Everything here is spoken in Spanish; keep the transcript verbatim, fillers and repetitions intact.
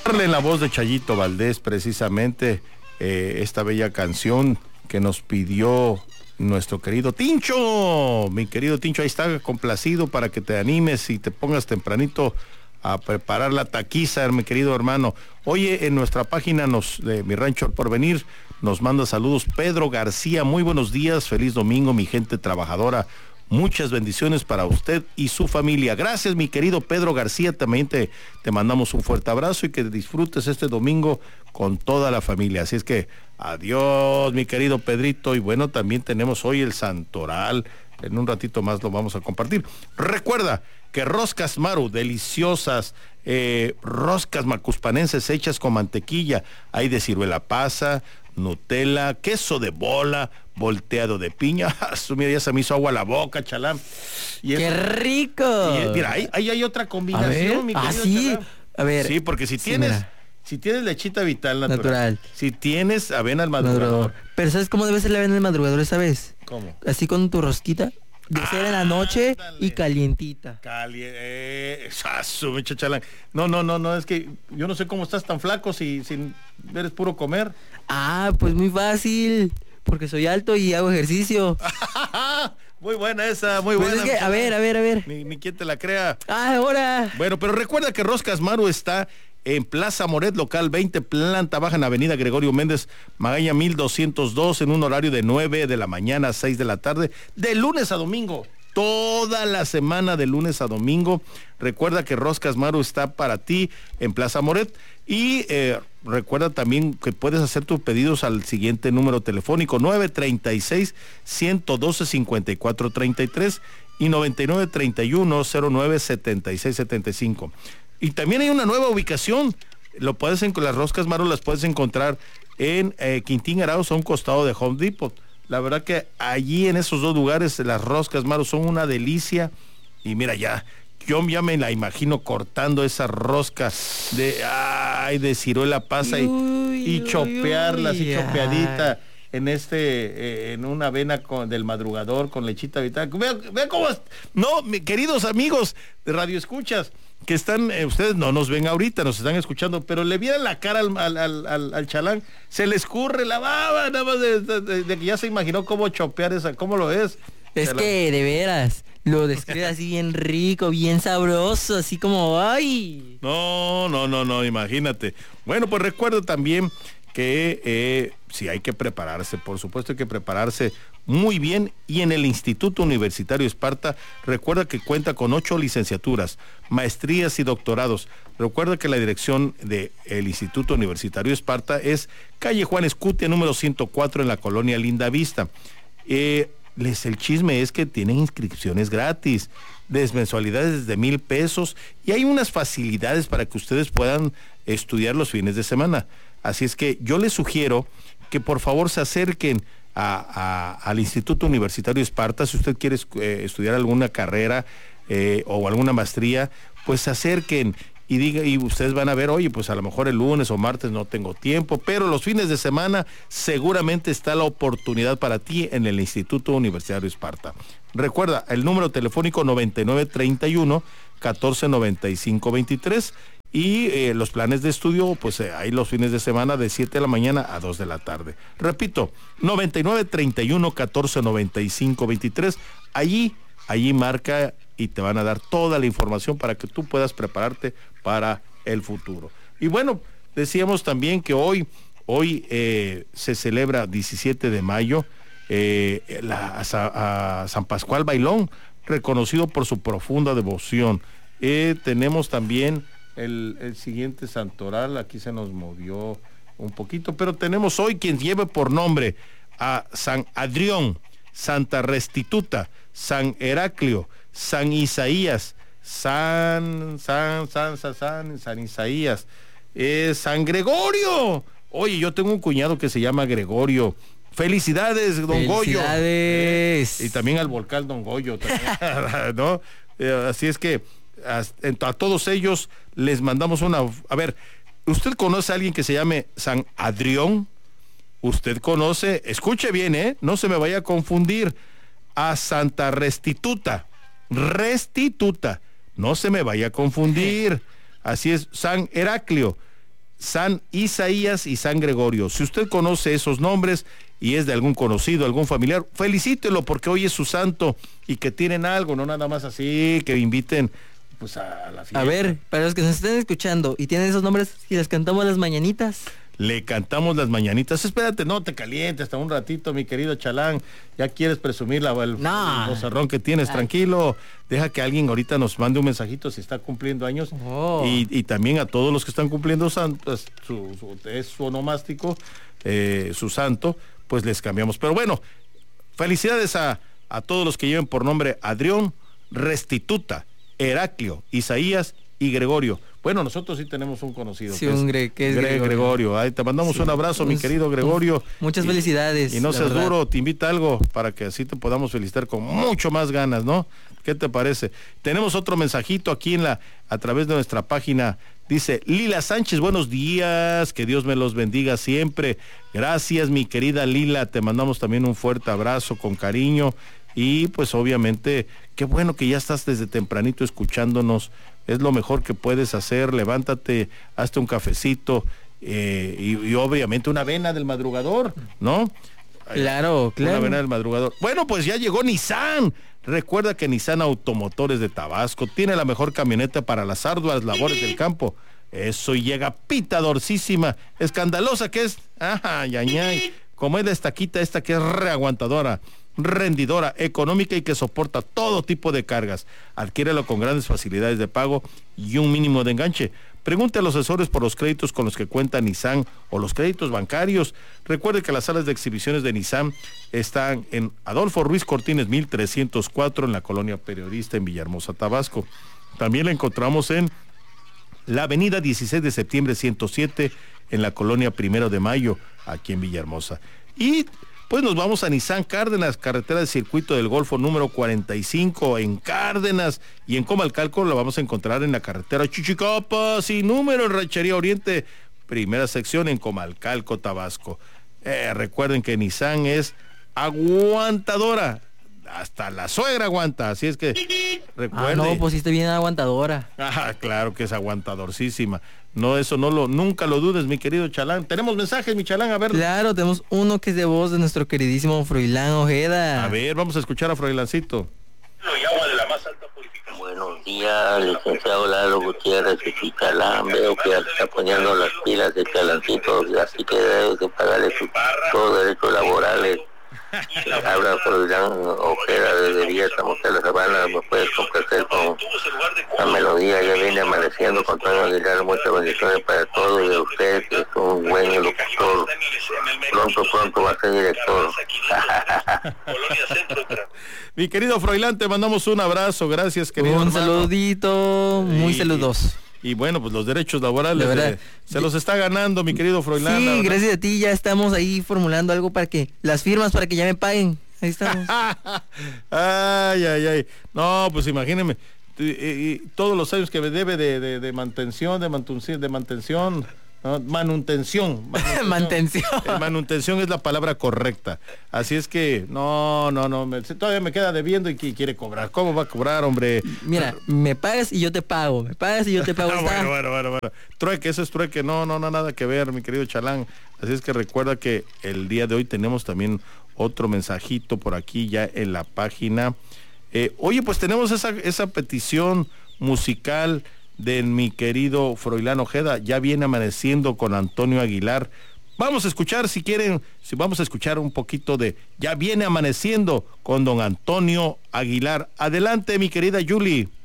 En la voz de Chayito Valdés, precisamente, eh, esta bella canción que nos pidió nuestro querido Tincho. Mi querido Tincho, ahí está complacido para que te animes y te pongas tempranito a preparar la taquiza, mi querido hermano. Oye, en nuestra página nos, de Mi Rancho al Porvenir, nos manda saludos Pedro García. Muy buenos días, feliz domingo, mi gente trabajadora. Muchas bendiciones para usted y su familia. Gracias, mi querido Pedro García. También te, te mandamos un fuerte abrazo y que disfrutes este domingo con toda la familia. Así es que, adiós, mi querido Pedrito. Y bueno, también tenemos hoy el Santoral. En un ratito más lo vamos a compartir. Recuerda que roscas Maru, deliciosas, eh, roscas macuspanenses hechas con mantequilla. Hay de ciruela pasa, Nutella, queso de bola, volteado de piña. Mira, ya se me hizo agua a la boca, Chalán. Y ¡qué es, rico! Y, mira, ahí, ahí hay otra combinación, a ver, mi querido ah, sí. Chalán. A ver. Sí, porque si sí, tienes... Mira. Si tienes lechita vital natural, natural. Si tienes avena al madrugador. madrugador. Pero ¿sabes cómo debe ser la avena al madrugador esta vez? ¿Cómo? Así con tu rosquita. De ser en la noche dale. Y calientita. Caliente. Eh, no, no, no, no, es que yo no sé cómo estás tan flaco si, si eres puro comer. Ah, pues muy fácil. Porque soy alto y hago ejercicio. Muy buena esa, muy pues buena. Es que, a ver, a ver, a ver. Ni, ni quien te la crea. Ah, ahora. Bueno, pero recuerda que Roscas Maru está en Plaza Moret, local veinte, planta baja en Avenida Gregorio Méndez, Magaña mil doscientos dos, en un horario de nueve de la mañana a seis de la tarde, de lunes a domingo. Toda la semana de lunes a domingo. Recuerda que Roscas Maru está para ti en Plaza Moret. Y eh, recuerda también que puedes hacer tus pedidos al siguiente número telefónico: nueve treinta y seis, ciento doce, cincuenta y cuatro treinta y tres y noventa y nueve treinta y uno, cero nueve, setenta y seis setenta y cinco. Y también hay una nueva ubicación. Lo puedes en, las Roscas Maru las puedes encontrar en eh, Quintín Arauz, a un costado de Home Depot. La verdad que allí en esos dos lugares las Roscas Maru son una delicia. Y mira, ya, yo ya me la imagino cortando esa rosca de, ay, de ciruela pasa y, uy, y chopearla así chopeadita en este, eh, en una avena con, del madrugador con lechita vital. Vea, vea cómo, es. No, mis queridos amigos de Radio Escuchas, que están, eh, ustedes no nos ven ahorita, nos están escuchando, pero le vieran la cara al, al, al, al Chalán, se le escurre la baba, nada más de, de, de, de que ya se imaginó cómo chopear esa, cómo lo es. Es Chalán. Que de veras, lo describe así bien rico, bien sabroso, así como, ¡ay! No, no, no, no, imagínate. Bueno, pues recuerdo también que eh, sí hay que prepararse, por supuesto hay que prepararse muy bien, y en el Instituto Universitario Esparta, recuerda que cuenta con ocho licenciaturas, maestrías y doctorados. Recuerda que la dirección del Instituto Universitario Esparta es calle Juan Escutia, número ciento cuatro, en la colonia Linda Vista. Eh, les, el chisme es que tienen inscripciones gratis, desmensualidades de mil pesos, y hay unas facilidades para que ustedes puedan estudiar los fines de semana. Así es que yo les sugiero que por favor se acerquen a, a, al Instituto Universitario Esparta. Si usted quiere eh, estudiar alguna carrera eh, o alguna maestría, pues se acerquen y diga, y ustedes van a ver, oye, pues a lo mejor el lunes o martes no tengo tiempo, pero los fines de semana seguramente está la oportunidad para ti en el Instituto Universitario Esparta. Recuerda, el número telefónico noventa y nueve treinta y uno, catorce noventa y cinco veintitrés. Y eh, los planes de estudio, pues eh, hay los fines de semana de siete de la mañana a dos de la tarde. Repito, noventa y nueve treinta y uno, catorce noventa y cinco veintitrés. Allí, allí marca y te van a dar toda la información para que tú puedas prepararte para el futuro. Y bueno, decíamos también que hoy, hoy eh, se celebra diecisiete de mayo eh, la, a, a San Pascual Bailón, reconocido por su profunda devoción. Eh, tenemos también El, el siguiente santoral, aquí se nos movió un poquito, pero tenemos hoy quien lleve por nombre a San Adrión, Santa Restituta, San Heraclio, San Isaías, San, San, San, San, San, San Isaías, eh, San Gregorio. Oye, yo tengo un cuñado que se llama Gregorio. Felicidades, don Felicidades. Goyo. Eh, y también al volcán don Goyo, también, ¿no? Eh, así es que A, a todos ellos les mandamos una... A ver, ¿usted conoce a alguien que se llame San Adrión? ¿Usted conoce? Escuche bien, ¿eh? No se me vaya a confundir. A Santa Restituta. Restituta. No se me vaya a confundir. Así es, San Heraclio. San Isaías y San Gregorio. Si usted conoce esos nombres y es de algún conocido, algún familiar, felicítelo porque hoy es su santo y que tienen algo, no nada más así, que inviten pues a la fiesta. A ver, para los que nos estén escuchando y tienen esos nombres, si les cantamos las mañanitas. Le cantamos las mañanitas. Espérate, no te calientes hasta un ratito, mi querido Chalán. Ya quieres presumir la, el, no. el bozarrón que tienes. Ay. Tranquilo. Deja que alguien ahorita nos mande un mensajito si está cumpliendo años. Oh. Y, y también a todos los que están cumpliendo santos, su, su, es su onomástico, eh, su santo, pues les cambiamos. Pero bueno, felicidades a, a todos los que lleven por nombre Adrián, Restituta, Heraclio, Isaías y Gregorio. Bueno, nosotros sí tenemos un conocido. Sí, que un es Gre que es Gre Gregorio. Gregorio. Ahí te mandamos sí. un abrazo, mi querido Gregorio. Muchas y, felicidades. Y no seas verdad. duro, te invita a algo para que así te podamos felicitar con mucho más ganas, ¿no? ¿Qué te parece? Tenemos otro mensajito aquí en la, a través de nuestra página. Dice Lila Sánchez, buenos días, que Dios me los bendiga siempre. Gracias, mi querida Lila, te mandamos también un fuerte abrazo con cariño. Y pues obviamente, qué bueno que ya estás desde tempranito escuchándonos. Es lo mejor que puedes hacer. Levántate, hazte un cafecito eh, y, y obviamente una avena del madrugador, ¿no? Claro, claro. Una avena del madrugador. Bueno, pues ya llegó Nissan. Recuerda que Nissan Automotores de Tabasco tiene la mejor camioneta para las arduas labores del campo. Eso, y llega pitadorcísima, escandalosa que es. Ajá, ay, ay. Como es la estaquita esta que es reaguantadora, rendidora, económica y que soporta todo tipo de cargas. Adquiérelo con grandes facilidades de pago y un mínimo de enganche. Pregunte a los asesores por los créditos con los que cuenta Nissan o los créditos bancarios. Recuerde que las salas de exhibiciones de Nissan están en Adolfo Ruiz Cortines mil trescientos cuatro en la colonia Periodista en Villahermosa, Tabasco. También la encontramos en la avenida dieciséis de septiembre ciento siete en la colonia Primero de Mayo, aquí en Villahermosa. Y pues nos vamos a Nissan Cárdenas, carretera del Circuito del Golfo número cuarenta y cinco en Cárdenas, y en Comalcalco lo vamos a encontrar en la carretera Chichicapa, sin número, en Ranchería Oriente, primera sección en Comalcalco, Tabasco. Eh, recuerden que Nissan es aguantadora, hasta la suegra aguanta, así es que recuerden. Ah, no, pues sí está bien aguantadora. Ah, claro que es aguantadorcísima. No, eso no lo, nunca lo dudes, mi querido Chalán. Tenemos mensajes, mi Chalán, a ver. Claro, tenemos uno que es de voz de nuestro queridísimo Froilán Ojeda. A ver, vamos a escuchar a Froilancito. Buenos días, licenciado Lalo Gutiérrez y Chalán. Veo que está poniendo las pilas de Chalancito, así que debes de pagarle sus todos derechos laborales. Habla Froilán Ojeda desde Villa Mujer de Sabana. Me puedes complacer con la melodía. Ya viene amaneciendo con Antonio Aguilar. Muchas bendiciones para todos y de usted, que es un buen locutor. Pronto, pronto va a ser director. Mi querido Froilán, te mandamos un abrazo. Gracias, querido un hermano. saludito muy y, saludoso. Y bueno, pues los derechos laborales de, se los está ganando, mi querido Froilán. Sí, gracias a ti ya estamos ahí formulando algo para que, las firmas para que ya me paguen. Ahí estamos. Ay, ay, ay. No, pues imagínense, y, y, todos los años que me debe de, de, de mantención, de mantención, de mantención, ¿no? manutención. Manutención. Mantención. Eh, manutención es la palabra correcta. Así es que, no, no, no, me, todavía me queda debiendo y quiere cobrar. ¿Cómo va a cobrar, hombre? Mira, me pagas y yo te pago. Me pagas y yo te pago. bueno, bueno, bueno, bueno. Trueque, eso es trueque. No, no, no, nada que ver, mi querido Chalán. Así es que recuerda que el día de hoy tenemos también otro mensajito por aquí ya en la página. Eh, oye, pues tenemos esa, esa petición musical de mi querido Froilán Ojeda. Ya viene amaneciendo con Antonio Aguilar. Vamos a escuchar, si quieren, si vamos a escuchar un poquito de Ya viene amaneciendo con don Antonio Aguilar. Adelante, mi querida Yuli.